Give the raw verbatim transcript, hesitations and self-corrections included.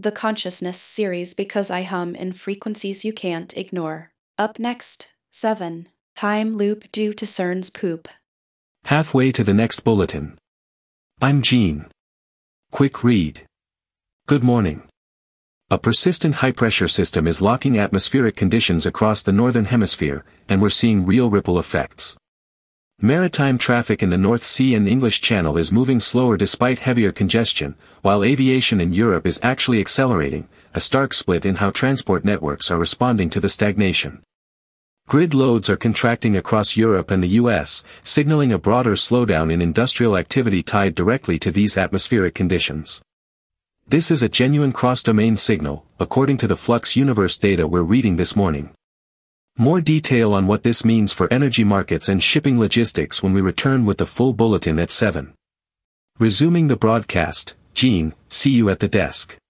the Consciousness series because I hum in frequencies you can't ignore. Up next, seven. Time loop due to CERN's poop. Halfway to the next bulletin. I'm Gene. Quick read. Good morning. A persistent high-pressure system is locking atmospheric conditions across the northern hemisphere, and we're seeing real ripple effects. Maritime traffic in the North Sea and English Channel is moving slower despite heavier congestion, while aviation in Europe is actually accelerating, a stark split in how transport networks are responding to the stagnation. Grid loads are contracting across Europe and the U S, signaling a broader slowdown in industrial activity tied directly to these atmospheric conditions. This is a genuine cross-domain signal, according to the Flux Universe data we're reading this morning. More detail on what this means for energy markets and shipping logistics when we return with the full bulletin at seven. Resuming the broadcast, Gene, see you at the desk.